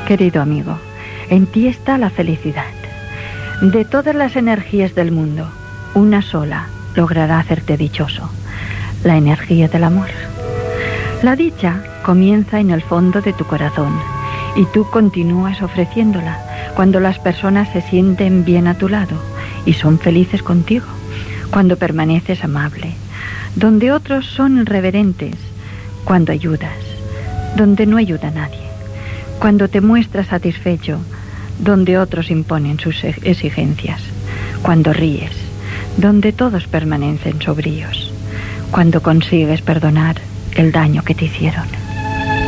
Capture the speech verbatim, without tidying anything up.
Querido amigo, en ti está la felicidad. De todas las energías del mundo, una sola logrará hacerte dichoso: la energía del amor. La dicha comienza en el fondo de tu corazón y tú continúas ofreciéndola cuando las personas se sienten bien a tu lado y son felices contigo, cuando permaneces amable, donde otros son irreverentes, cuando ayudas, donde no ayuda a nadie, cuando te muestras satisfecho, donde otros imponen sus exigencias, cuando ríes, donde todos permanecen sombríos, cuando consigues perdonar el daño que te hicieron.